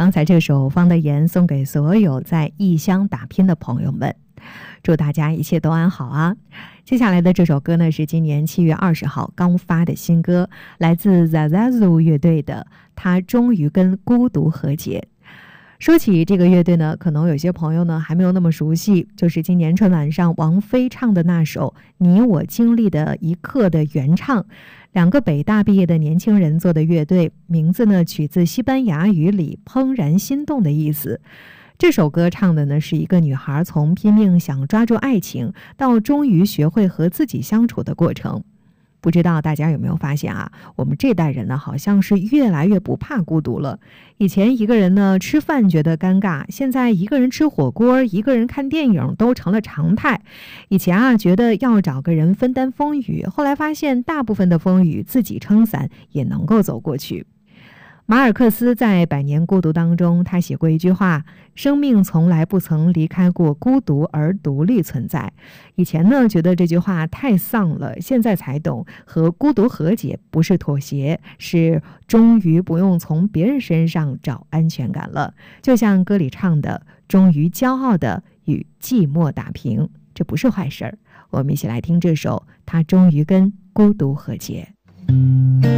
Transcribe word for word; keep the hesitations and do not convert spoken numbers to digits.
刚才这首《方的言》送给所有在异乡打拼的朋友们，祝大家一切都安好啊！接下来的这首歌呢，是今年七月二十号刚发的新歌，来自 Zazazu 乐队的《他终于跟孤独和解》。说起这个乐队呢，可能有些朋友呢还没有那么熟悉，就是今年春晚上王菲唱的那首《你我经历的一刻》的原唱，两个北大毕业的年轻人做的乐队，名字呢取自西班牙语里怦然心动的意思。这首歌唱的呢是一个女孩从拼命想抓住爱情，到终于学会和自己相处的过程。不知道大家有没有发现啊，我们这代人呢好像是越来越不怕孤独了。以前一个人呢吃饭觉得尴尬，现在一个人吃火锅，一个人看电影都成了常态。以前啊觉得要找个人分担风雨，后来发现大部分的风雨自己撑伞也能够走过去。马尔克斯在《百年孤独》当中，他写过一句话：生命从来不曾离开过孤独而独立存在。以前呢觉得这句话太丧了，现在才懂，和孤独和解不是妥协，是终于不用从别人身上找安全感了。就像歌里唱的，终于骄傲的与寂寞打平，这不是坏事儿。我们一起来听这首《他终于跟孤独和解》。